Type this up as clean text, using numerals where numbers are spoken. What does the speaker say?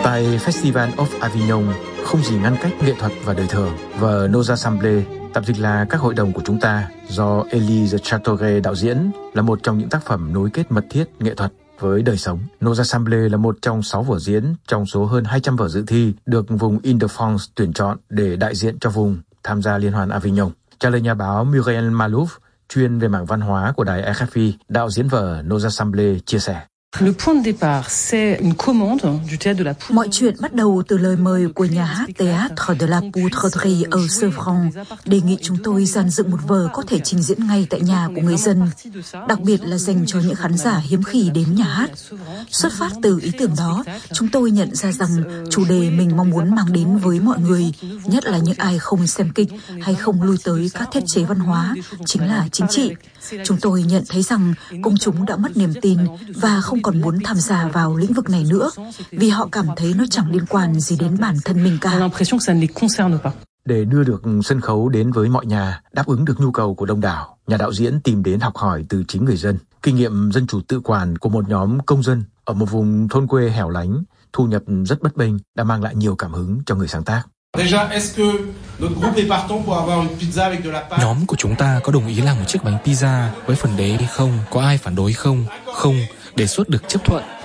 Tại Festival of Avignon, không gì ngăn cách nghệ thuật và đời thường, và Nos Assemblées, tạm dịch là các hội đồng của chúng ta, do Élie Chateauguay đạo diễn, là một trong những tác phẩm nối kết mật thiết nghệ thuật với đời sống. Nos Assemblées là một trong 6 vở diễn trong số hơn 200 vở dự thi được vùng Île-de-France tuyển chọn để đại diện cho vùng tham gia Liên hoan Avignon. Trả lời nhà báo Muriel Malouf, chuyên về mảng văn hóa của đài RFI, đạo diễn vở Nos Assemblées chia sẻ. Mọi chuyện bắt đầu từ lời mời của nhà hát Théâtre de la Poudrerie ở Sevran, đề nghị chúng tôi dàn dựng một vở có thể trình diễn ngay tại nhà của người dân, đặc biệt là dành cho những khán giả hiếm khi đến nhà hát. Xuất phát từ ý tưởng đó, chúng tôi nhận ra rằng chủ đề mình mong muốn mang đến với mọi người, nhất là những ai không xem kịch hay không lui tới các thiết chế văn hóa, chính là chính trị. Chúng tôi nhận thấy rằng công chúng đã mất niềm tin và không còn muốn tham gia vào lĩnh vực này nữa, vì họ cảm thấy nó chẳng liên quan gì đến bản thân mình cả. Để đưa được sân khấu đến với mọi nhà, đáp ứng được nhu cầu của đông đảo, nhà đạo diễn tìm đến học hỏi từ chính người dân. Kinh nghiệm dân chủ tự quản của một nhóm công dân ở một vùng thôn quê hẻo lánh, thu nhập rất bấp bênh đã mang lại nhiều cảm hứng cho người sáng tác. Nhóm của chúng ta có đồng ý làm một chiếc bánh pizza với phần đế hay không? Có ai phản đối không? Không, đề xuất được chấp thuận.